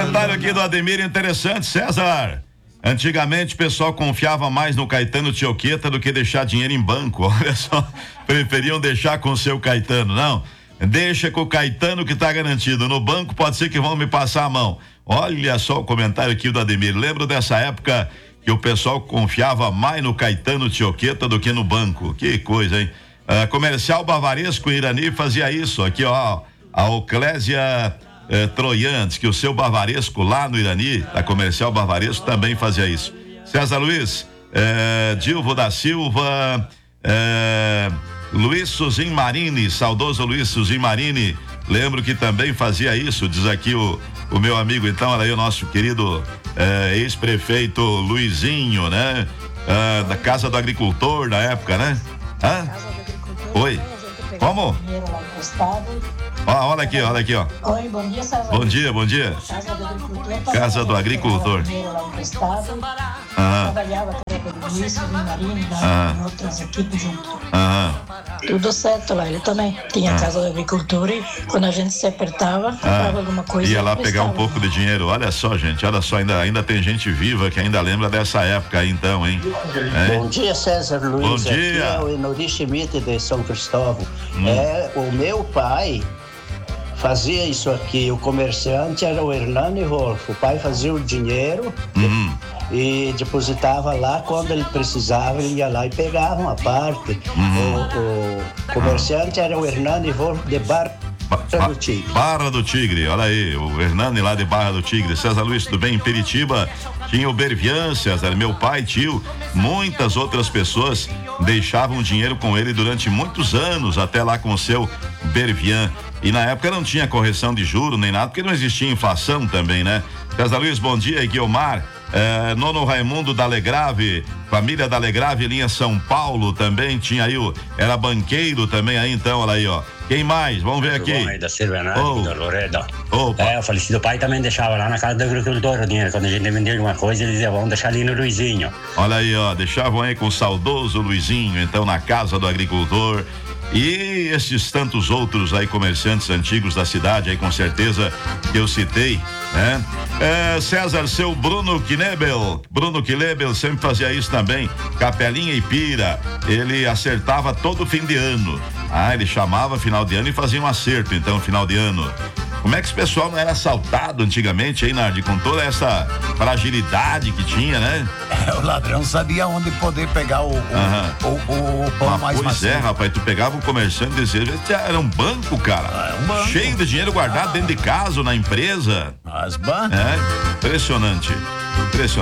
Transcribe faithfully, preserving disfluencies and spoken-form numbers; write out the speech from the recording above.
Comentário aqui do Ademir interessante, César. Antigamente o pessoal confiava mais no Caetano Tioqueta do que deixar dinheiro em banco. Olha só, preferiam deixar com o seu Caetano. Não, deixa com o Caetano que tá garantido. No banco pode ser que vão me passar a mão. Olha só o comentário aqui do Ademir. Lembro dessa época que o pessoal confiava mais no Caetano Tioqueta do que no banco. Que coisa, hein? Uh, comercial Bavaresco em Irani fazia isso. Aqui, ó, a Oclésia eh, Troiantes, que o seu Bavaresco lá no Irani, a comercial Bavaresco também fazia isso. César Luiz, eh, Dilvo da Silva, eh, Luiz Suzin Marini, saudoso Luiz Suzin Marini, lembro que também fazia isso, diz aqui o, o meu amigo, então, olha aí o nosso querido eh, ex-prefeito Luizinho, né? Ah, da Casa do Agricultor da época, né? Hã? Oi. Como? Ó, olha aqui, olha aqui, ó. Oi, bom dia, César. Bom dia, bom dia. Casa do Agricultor. Casa do Agricultor. Aham. Trabalhava com o Luiz Marinho e outras equipes junto. Aham. Tudo certo lá, ele também tinha a Casa do Agricultor e quando a gente se apertava, comprava alguma coisa. Ia lá pegar um pouco de dinheiro. Olha só, gente, olha só, ainda, ainda tem gente viva que ainda lembra dessa época aí, então, hein? É. Bom dia, César Luiz. Bom dia. Aqui é o Enori Schmidt de São Cristóvão. Hum. É, o meu pai fazia isso aqui, o comerciante era o Hernani Wolf. O pai fazia o dinheiro Uhum. e depositava lá, quando ele precisava, ele ia lá e pegava uma parte. Uhum. O, o comerciante era o Hernani Wolf de Barra Ba- do Tigre. Barra do Tigre, olha aí, o Hernani lá de Barra do Tigre. César Luiz, tudo bem? Em Peritiba tinha o Bervian, César, meu pai, tio, muitas outras pessoas deixavam dinheiro com ele durante muitos anos, até lá com o seu Bervian. E na época não tinha correção de juro nem nada, porque não existia inflação também, né? César Luiz, bom dia, Guilmar. É, Nono Raimundo da Legrave, família da Legrave, linha São Paulo também tinha aí, o, era banqueiro também aí, então, olha aí, ó. Quem mais? Vamos ver aqui. Bom, aí da Silvia Nari, Oh. da Loredo. Opa. É, o falecido pai também deixava lá na casa do agricultor o dinheiro. Quando a gente vendia alguma coisa, ele dizia, vamos deixar ali no Luizinho. Olha aí, ó, deixavam aí com o saudoso Luizinho, então, na casa do agricultor. E esses tantos outros aí comerciantes antigos da cidade, aí com certeza que eu citei, né? É, César, seu Bruno Knebel, Bruno Knebel sempre fazia isso também, Capelinha e Pira, ele acertava todo fim de ano. Ah, ele chamava final de ano e fazia um acerto, então, final de ano. Como é que esse pessoal não era assaltado antigamente, hein, Nardi? Com toda essa fragilidade que tinha, né? É, o ladrão sabia onde poder pegar o, o, Aham. o, o, o pão Mas, mais pois macio. é, rapaz, tu pegava um comerciante e dizia, era um banco, cara. Ah, é um banco. Cheio de dinheiro guardado dentro de casa, ou na empresa. As bancas. É, impressionante, impressionante.